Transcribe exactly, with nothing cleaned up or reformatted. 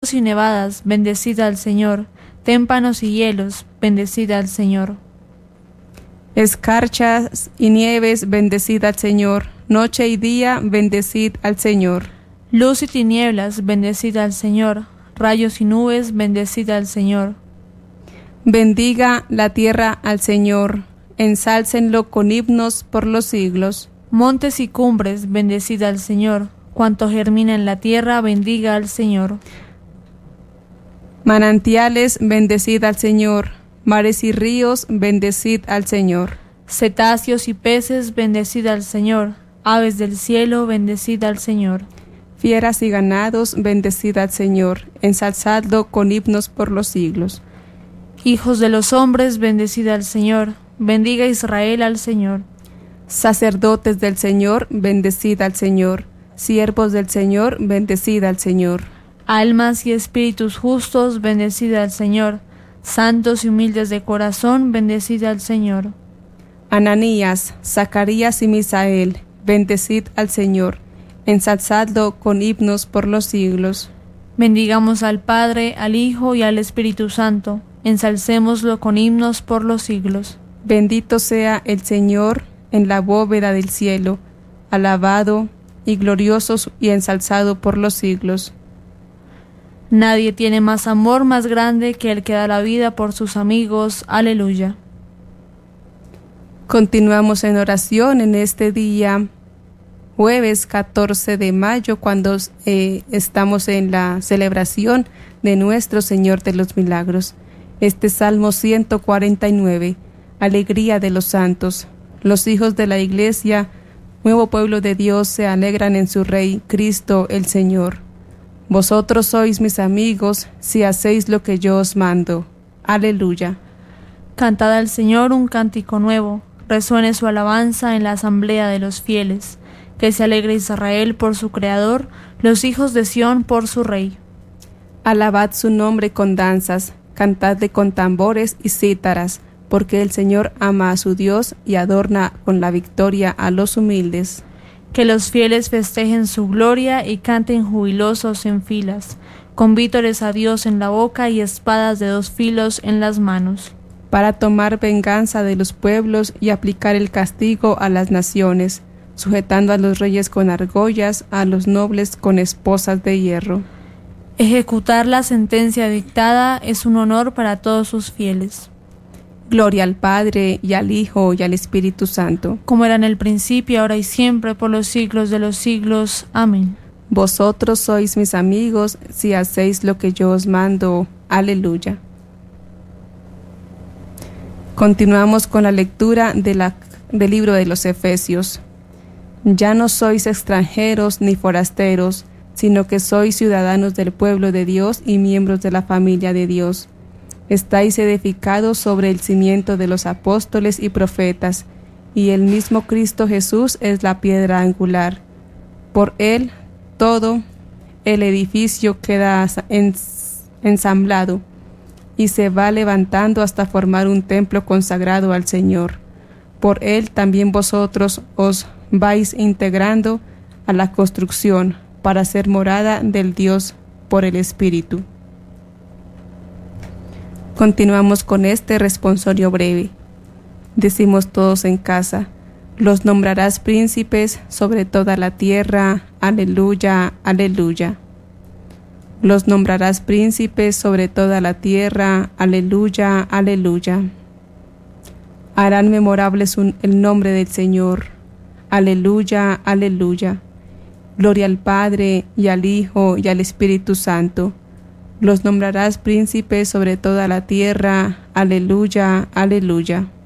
y nevadas, bendecida al Señor. Témpanos y hielos, bendecida al Señor. Escarchas y nieves, bendecid al Señor. Noche y día, bendecid al Señor. Luz y tinieblas, bendecida al Señor. Rayos y nubes, bendecida al Señor. Bendiga la tierra al Señor. Ensálcenlo con himnos por los siglos. Montes y cumbres, bendecida al Señor. Cuanto germina en la tierra, bendiga al Señor. Manantiales, bendecid al Señor. Mares y ríos, bendecid al Señor. Cetáceos y peces, bendecida al Señor. Aves del cielo, bendecida al Señor. Fieras y ganados, bendecid al Señor. Ensalzadlo con himnos por los siglos. Hijos de los hombres, bendecida al Señor. Bendiga Israel al Señor. Sacerdotes del Señor, bendecid al Señor. Siervos del Señor, bendecid al Señor. Almas y espíritus justos, bendecida al Señor. Santos y humildes de corazón, bendecida al Señor. Ananías, Zacarías y Misael, bendecid al Señor. Ensalzadlo con himnos por los siglos. Bendigamos al Padre, al Hijo y al Espíritu Santo. Ensalcémoslo con himnos por los siglos. Bendito sea el Señor en la bóveda del cielo, alabado y glorioso y ensalzado por los siglos. Nadie tiene más amor más grande que el que da la vida por sus amigos. Aleluya. Continuamos en oración en este día, jueves catorce de mayo, cuando eh, estamos en la celebración de nuestro Señor de los Milagros. Este Salmo ciento cuarenta y nueve, alegría de los santos. Los hijos de la Iglesia, nuevo pueblo de Dios, se alegran en su Rey, Cristo el Señor. Vosotros sois mis amigos, si hacéis lo que yo os mando. Aleluya. Cantad al Señor un cántico nuevo, resuene su alabanza en la asamblea de los fieles. Que se alegre Israel por su Creador, los hijos de Sión por su Rey. Alabad su nombre con danzas, cantadle con tambores y cítaras, porque el Señor ama a su Dios y adorna con la victoria a los humildes. Que los fieles festejen su gloria y canten jubilosos en filas, con vítores a Dios en la boca y espadas de dos filos en las manos. Para tomar venganza de los pueblos y aplicar el castigo a las naciones, sujetando a los reyes con argollas, a los nobles con esposas de hierro. Ejecutar la sentencia dictada es un honor para todos sus fieles. Gloria al Padre, y al Hijo, y al Espíritu Santo. Como era en el principio, ahora y siempre, por los siglos de los siglos. Amén. Vosotros sois mis amigos, si hacéis lo que yo os mando. Aleluya. Continuamos con la lectura de la, del libro de los Efesios. Ya no sois extranjeros ni forasteros, sino que sois ciudadanos del pueblo de Dios y miembros de la familia de Dios. Estáis edificados sobre el cimiento de los apóstoles y profetas, y el mismo Cristo Jesús es la piedra angular. Por él todo el edificio queda ensamblado y se va levantando hasta formar un templo consagrado al Señor. Por él también vosotros os vais integrando a la construcción para ser morada del Dios por el Espíritu. Continuamos con este responsorio breve. Decimos todos en casa: los nombrarás príncipes sobre toda la tierra. Aleluya, aleluya. Los nombrarás príncipes sobre toda la tierra. Aleluya, aleluya. Harán memorables un, el nombre del Señor. Aleluya, aleluya. Gloria al Padre, y al Hijo, y al Espíritu Santo. Los nombrarás príncipes sobre toda la tierra. Aleluya, aleluya.